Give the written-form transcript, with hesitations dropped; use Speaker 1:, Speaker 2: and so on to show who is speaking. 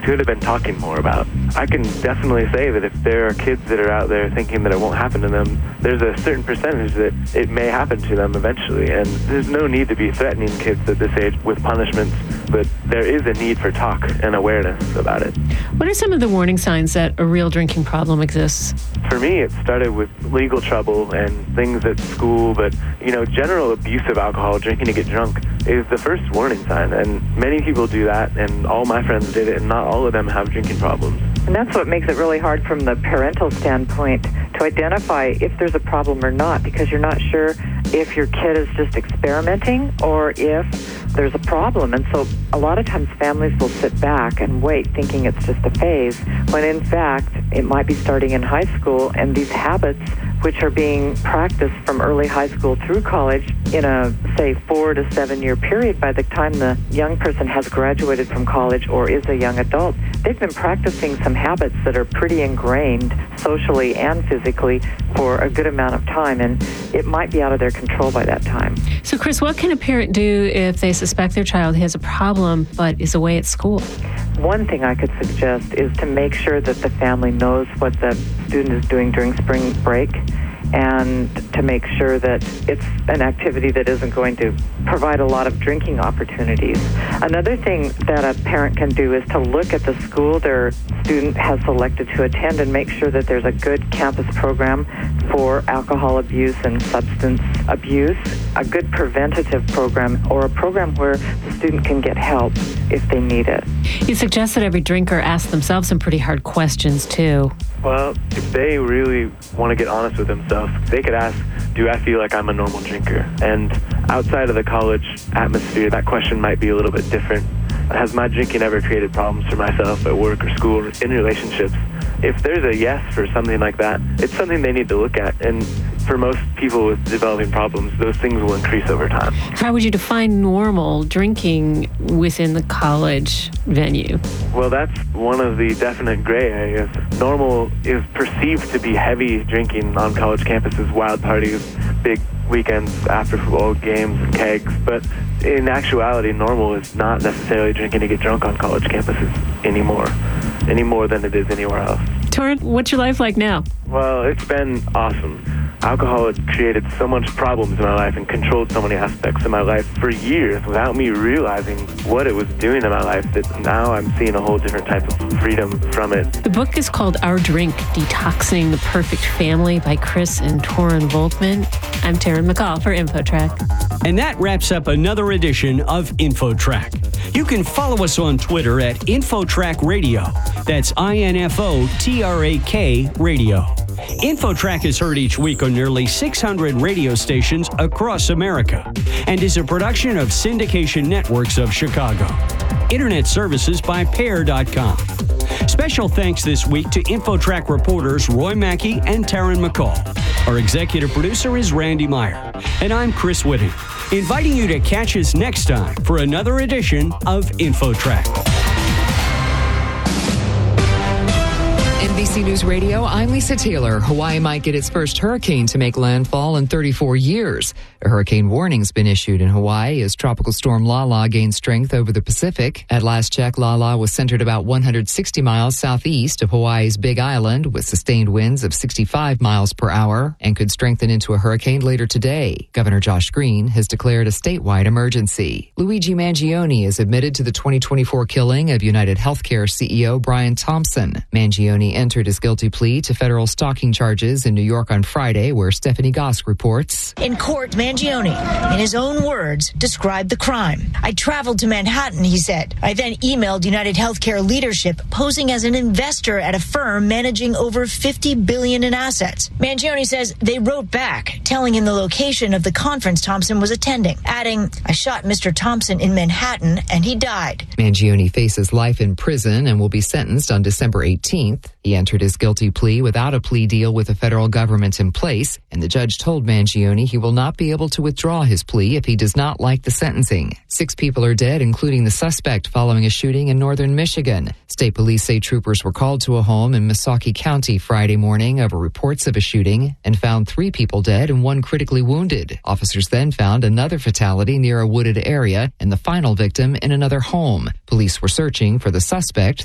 Speaker 1: could have been talking more about. I can definitely say that if there are kids that are out there thinking that it won't happen to them, there's a certain percentage that it may happen to them eventually. And there's no need to be threatening kids at this age with punishments, but there is a need for talk and awareness about it.
Speaker 2: What are some of the warning signs that a real drinking problem exists?
Speaker 1: For me, it started with legal trouble and things at school, but, general abuse of alcohol, drinking to get drunk, is the first warning sign. And many people do that, and all my friends did it, and not all of them have drinking problems.
Speaker 3: And that's what makes it really hard from the parental standpoint to identify if there's a problem or not, because you're not sure if your kid is just experimenting or if there's a problem. And so a lot of times families will sit back and wait thinking it's just a phase, when in fact it might be starting in high school, and these habits, which are being practiced from early high school through college in a, say, 4 to 7 year period, by the time the young person has graduated from college or is a young adult, they've been practicing some habits that are pretty ingrained socially and physically for a good amount of time, and it might be out of their control by that time.
Speaker 2: So, Chris, what can a parent do if they suspect their child has a problem but is away at school?
Speaker 3: One thing I could suggest is to make sure that the family knows what the student is doing during spring break, and to make sure that it's an activity that isn't going to provide a lot of drinking opportunities. Another thing that a parent can do is to look at the school their student has selected to attend and make sure that there's a good campus program for alcohol abuse and substance abuse, a good preventative program, or a program where the student can get help if they need it.
Speaker 2: You suggest that every drinker ask themselves some pretty hard questions, too.
Speaker 1: Well, if they really want to get honest with themselves, they could ask, do I feel like I'm a normal drinker? And outside of the college atmosphere, that question might be a little bit different. Has my drinking ever created problems for myself at work or school or in relationships? If there's a yes for something like that, it's something they need to look at. And for most people with developing problems, those things will increase over time.
Speaker 2: How would you define normal drinking within the college venue?
Speaker 1: Well, that's one of the definite gray areas. Normal is perceived to be heavy drinking on college campuses, wild parties, big weekends, after football games, and kegs. But in actuality, normal is not necessarily drinking to get drunk on college campuses any more than it is anywhere else.
Speaker 2: Torrin, what's your life like now?
Speaker 1: Well, it's been awesome. Alcohol had created so much problems in my life and controlled so many aspects of my life for years without me realizing what it was doing in my life, that now I'm seeing a whole different type of freedom from it.
Speaker 2: The book is called Our Drink, Detoxing the Perfect Family by Chris and Torrin Volkman. I'm Taryn McCall for InfoTrack.
Speaker 4: And that wraps up another edition of InfoTrack. You can follow us on Twitter at InfoTrack Radio. That's INFOTRAK Radio. InfoTrack is heard each week on nearly 600 radio stations across America and is a production of Syndication Networks of Chicago. Internet services by Pair.com. Special thanks this week to InfoTrack reporters Roy Mackey and Taryn McCall. Our executive producer is Randy Meyer. And I'm Chris Whitting, inviting you to catch us next time for another edition of InfoTrack.
Speaker 5: NBC News Radio, I'm Lisa Taylor. Hawaii might get its first hurricane to make landfall in 34 years. A hurricane warning's been issued in Hawaii as Tropical Storm Lala gains strength over the Pacific. At last check, Lala was centered about 160 miles southeast of Hawaii's Big Island with sustained winds of 65 miles per hour and could strengthen into a hurricane later today. Governor Josh Green has declared a statewide emergency. Luigi Mangione is admitted to the 2024 killing of United Healthcare CEO Brian Thompson. Mangione entered his guilty plea to federal stalking charges in New York on Friday, where Stephanie Gosk reports.
Speaker 6: In court, Mangione, in his own words, described the crime. I traveled to Manhattan, he said. I then emailed United Healthcare leadership, posing as an investor at a firm managing over $50 billion in assets. Mangione says they wrote back, telling him the location of the conference Thompson was attending, adding, I shot Mr. Thompson in Manhattan and he died.
Speaker 5: Mangione faces life in prison and will be sentenced on December 18th. He entered his guilty plea without a plea deal with the federal government in place, and the judge told Mangione he will not be able to withdraw his plea if he does not like the sentencing. 6 people are dead, including the suspect, following a shooting in northern Michigan. State police say troopers were called to a home in Missaukee County Friday morning over reports of a shooting and found 3 people dead and 1 critically wounded. Officers then found another fatality near a wooded area and the final victim in another home. Police were searching for the suspect.